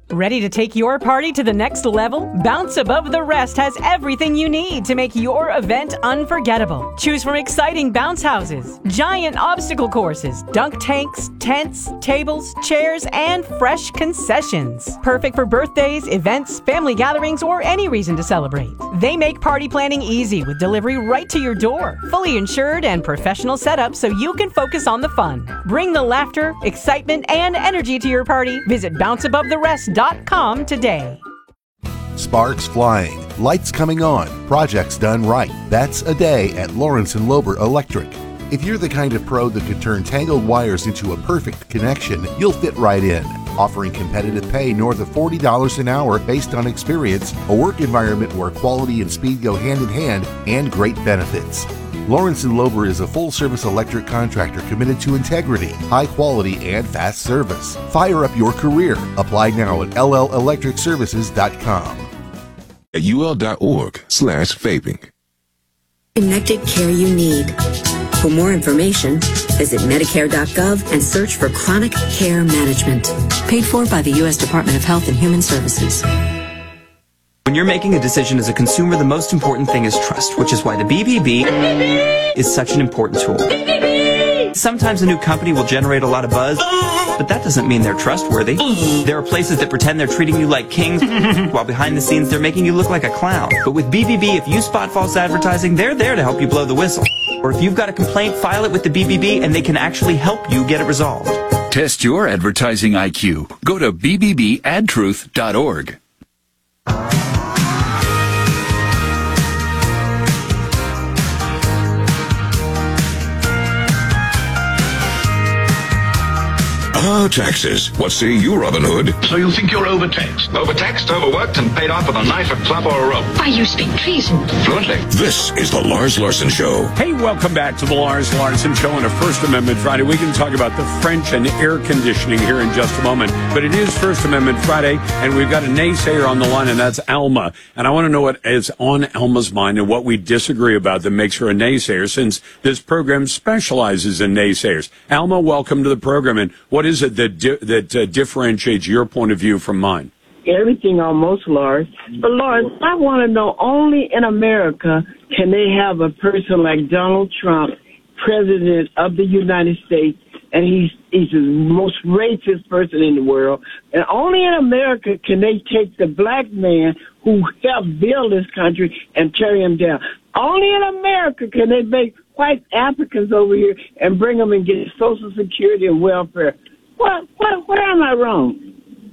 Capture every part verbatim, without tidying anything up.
Ready to take your party to the next level? Bounce Above the Rest has everything you need to make your event unforgettable. Choose from exciting bounce houses, giant obstacle courses, dunk tanks, tents, tables, chairs, and fresh concessions. Perfect for birthdays, events, family gatherings, or any reason to celebrate. They make party planning easy with delivery right to your door. Fully insured and professional setup so you can focus on the fun. Bring the laughter, excitement, and energy to your party. Visit bounce above the rest dot com today. Sparks flying, lights coming on, projects done right. That's a day at Lawrence and Lober Electric. If you're the kind of pro that could turn tangled wires into a perfect connection, you'll fit right in. Offering competitive pay north of forty dollars an hour based on experience, a work environment where quality and speed go hand in hand, and great benefits. Lawrence and Lober is a full-service electric contractor committed to integrity, high quality, and fast service. Fire up your career. Apply now at L L electric services dot com. At U L dot org slash vaping. Connected care you need. For more information, visit Medicare dot gov and search for Chronic Care Management. Paid for by the U S Department of Health and Human Services. When you're making a decision as a consumer, the most important thing is trust, which is why the B B B is such an important tool. Sometimes a new company will generate a lot of buzz, but that doesn't mean they're trustworthy. There are places that pretend they're treating you like kings, while behind the scenes they're making you look like a clown. But with B B B, if you spot false advertising, they're there to help you blow the whistle. Or if you've got a complaint, file it with the B B B and they can actually help you get it resolved. Test your advertising I Q. Go to b b b ad truth dot org. Ah, taxes. What say you, Robin Hood? So you think you're overtaxed? Overtaxed, overworked, and paid off with a knife, a club, or a rope. Why, you speak treason. Fluently. This is the Lars Larson Show. Hey, welcome back to the Lars Larson Show on a First Amendment Friday. We can talk about the French and air conditioning here in just a moment, but it is First Amendment Friday, and we've got a naysayer on the line, and that's Alma. And I want to know what is on Alma's mind and what we disagree about that makes her a naysayer, since this program specializes in naysayers. Alma, welcome to the program, and what is it that di- that uh, differentiates your point of view from mine? Everything almost, Lars. But, Lars, I want to know, only in America can they have a person like Donald Trump, president of the United States, and he's he's the most racist person in the world. And only in America can they take the black man who helped build this country and tear him down. Only in America can they make white Africans over here and bring them and get Social Security and welfare. What, what, where am I wrong?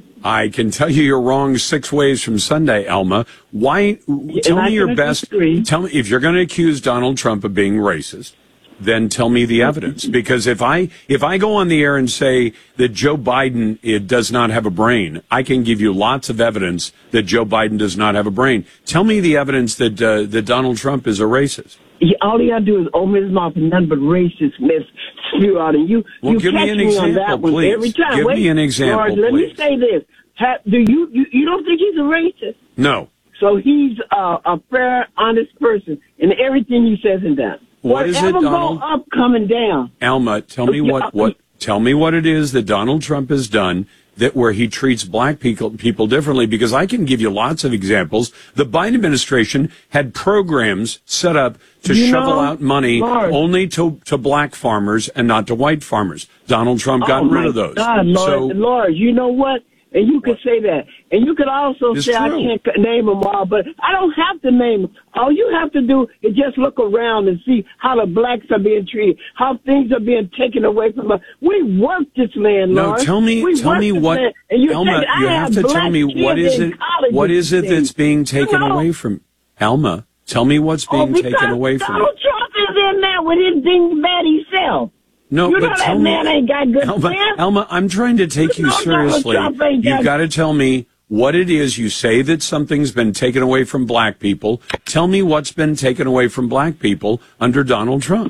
I can tell you you're wrong six ways from Sunday, Alma. Why? Tell me your best. Tell me if you're going to accuse Donald Trump of being racist, then tell me the evidence. Because if I if I go on the air and say that Joe Biden it does not have a brain, I can give you lots of evidence that Joe Biden does not have a brain. Tell me the evidence that uh, that Donald Trump is a racist. He, all he got to do is open his mouth and nothing but racist mess spew out. And you, well, you give catch me an me example, on that one please. every time. Give Wait, me an example, Lord, let please. me say this. Ha, do you, you, you don't think he's a racist? No. So he's uh, a fair, honest person in everything he says and does. What is it, Whatever Donald? go up, coming down. Alma, tell me what, what, tell me what it is that Donald Trump has done that where he treats black people, people differently, because I can give you lots of examples. The Biden administration had programs set up to you shovel know, out money Lord. only to, to black farmers and not to white farmers. Donald Trump got oh rid my of those. God, Lord, so, Lord, you know what? And you could say that. And you could also It's say, true. I can't name them all, but I don't have to name them. All you have to do is just look around and see how the blacks are being treated, how things are being taken away from us. We work this land, No, Lord. tell me, we tell work me this what, land. And you Alma, say, I you have to black tell me what kids is in it, college what is it these that's days. being taken You know? away from, Alma, tell me what's being oh, taken away from. Donald Trump is in there with his dingbat himself. No, you but know tell that me, man ain't got good Alma, sense. Alma, I'm trying to take you You know Donald seriously. Trump ain't You've got- got to tell me what it is. You say that something's been taken away from black people. Tell me what's been taken away from black people under Donald Trump.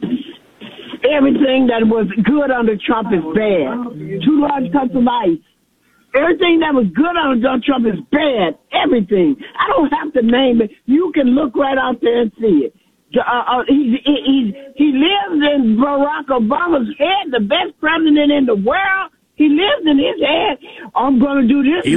Everything that was good under Trump is bad. Two large cups of ice. Everything that was good under Donald Trump is bad. Everything. I don't have to name it. You can look right out there and see it. Uh, uh, he, he, he, he lives in Barack Obama's head, the best president in the world. He lives in his head. I'm going to do this. He